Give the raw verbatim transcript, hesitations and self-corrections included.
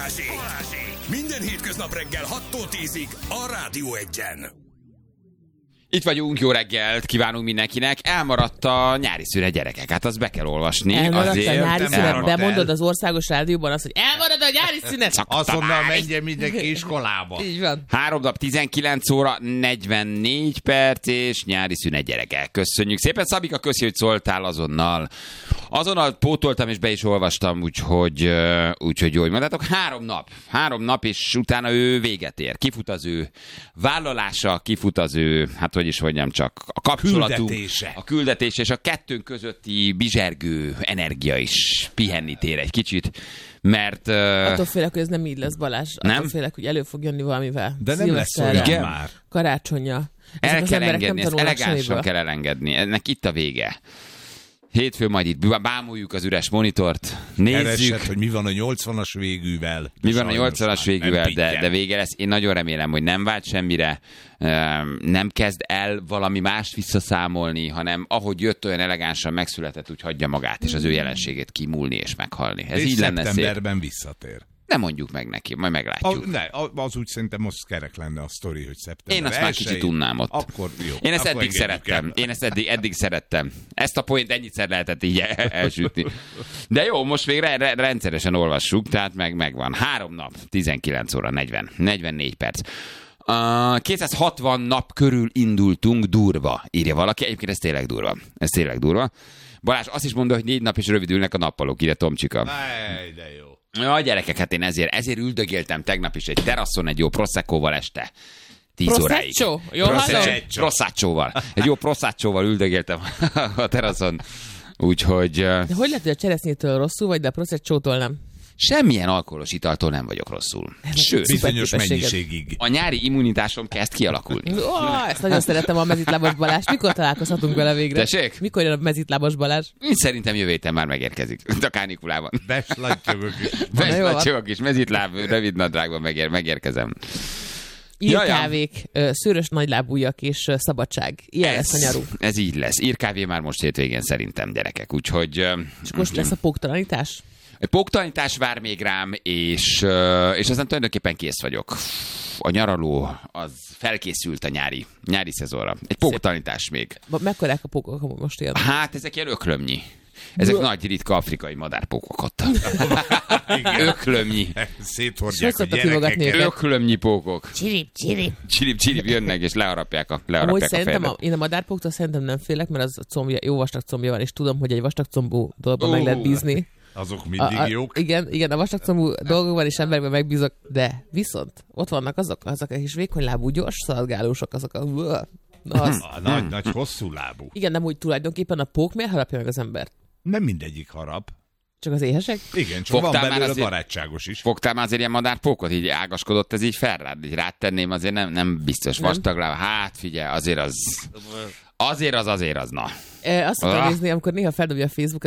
Minden hétköznap reggel hattól tízig a Rádió Egyen. Itt vagyunk, jó reggelt kívánunk mindenkinek. Elmaradt a nyári szünet, gyerekek, hát azt be kell olvasni. Elmaradt azért, a nyári szünet, bemondod el. az országos rádióban azt, hogy elmarad a nyári szünet. Azonnal menjen mindenki iskolába. Így van. Három nap, tizenkilenc óra, negyvennégy perc, és nyári szünet, gyerekek. Köszönjük szépen, Szabika, köszi, hogy szóltál azonnal. Azonnal pótoltam, és be is olvastam, úgyhogy, úgyhogy jó, hogy mondtátok. Három nap, három nap, és utána ő véget ér. Kifut az ő vállalása, kifut az ő, hát hogy is mondjam csak, a kapcsolatunk. Küldetése. A küldetés és a kettőnk közötti bizsergő energia is pihenni tér egy kicsit, mert... Uh, Attól félek, hogy ez nem így lesz, Balázs. Attól nem? félek, hogy elő fog jönni valamivel. De nem lesz olyan Igen. már. Karácsonya. El Ezek az kell emberek nem engedni, ezt tanulnak elegánsan semmiből. kell elengedni. Ennek itt a vége. Hétfő majd itt bámuljuk az üres monitort, nézzük. Keresed, hogy mi van a nyolcvanas végűvel. Mi van a Sajnos nyolcvanas már végűvel, nem de, pittyen. de vége lesz. Én nagyon remélem, hogy nem vált semmire, nem kezd el valami mást visszaszámolni, hanem ahogy jött, olyan elegánsan megszületett, úgy hagyja magát, és az ő jelenségét kimúlni és meghalni. Ez és így lenne szép. szeptemberben visszatér. Nem mondjuk meg neki, majd meglátjuk. A, ne, az úgy szerintem az kerek lenne a sztori, hogy szeptember Én azt már elsején. kicsit unnám ott. Akkor jó. Én ezt akkor eddig szerettem. el. Én ezt eddig, eddig szerettem. Ezt a point ennyiszer lehetett így el- elsütni. De jó, most még re- re- rendszeresen olvassuk, tehát meg megvan. Három nap, tizenkilenc óra, negyven, negyvennégy perc. Uh, kétszázhatvan nap körül indultunk, durva, írja valaki. Egyébként ez tényleg durva. Ez tényleg durva. Balázs azt is mondta, hogy négy nap is rövidülnek a nappalok, írja Tomcsika. Ej, de jó. Ja, gyerekek, hát én ezért, ezért üldögéltem tegnap is egy teraszon egy jó proszeccóval este. tíz óráig. Prosecco? Jó, Prosecco. hallom? Proseccoval. Egy jó proseccoval üldögéltem a teraszon. Úgyhogy uh, De hogy lehet, hogy a cseresznyétől rosszul vagy, de a Proseccótól nem? semmilyen alkoholos italtól nem vagyok rosszul. Sőt, Bizonyos Szuperképességed. mennyiségig. a nyári immunitásom kezd kialakulni. Ó, ezt nagyon szeretem a mezitlábas Balázs. Mikor találkozhatunk vele végre? Tessék? Mikor jön a mezitlábas Balázs? Én szerintem jövő héten már megérkezik. A kánikulában. Beslattyogok is. Na jó, Beslattyogok is, mezitláb, rövid nadrágban megér, megérkezem. Írkávék, ö, szőrös nagylábújak és ö, szabadság. Ilyen lesz a nyarú. Ez így lesz. Írkávé már most hétvégén szerintem, gyerekek. Úgyhogy... uh, És most lesz a póktalanítás? Egy póktalanítás vár még rám, és, uh, és aztán tulajdonképpen kész vagyok. A nyaraló az felkészült a nyári, nyári szezonra. Egy póktalanítás még. Ba- Mekkorák a pókok, amúgy most ilyen? Hát ezek ilyen öklömnyi. Ezek Bro. nagy, ritka afrikai madárpókok ott. Öklömnyi. Széthordják a Szoktak hívogatni gyerekeket. őket. Öklömnyi pókok. Csirip, csirip. Csirip, csirip jönnek, és leharapják a, Amúgy leharapják a szerintem a, fejedet. én a madárpóktól szerintem nem félek, mert az combja, jó vastag combja van, és tudom, hogy egy vastag combú dologban Ó. meg lehet bízni. Azok A, mindig a, jók. igen, igen, a vastag combú dolgokban és emberekben megbízok, de viszont ott vannak azok, azok a kis vékonylábú gyors szaladgálósok, azok a... Na, az, A nagy, nagy, hosszú lábú. igen, nem úgy tulajdonképpen a pók miért harapja meg az embert? Nem mindegyik harap. Csak az éhesek? Igen, csak Fogtál van már belőle azért- barátságos is. Fogtál már azért ilyen madárpókot? Így ágaskodott ez így fel rád? Így rád tenném, azért nem, nem biztos. Nem. Vastag láb. Hát figyelj, azért az... Azért az, azért az, na. E, azt szoktam Ah. nézni, amikor néha feldobja a Facebook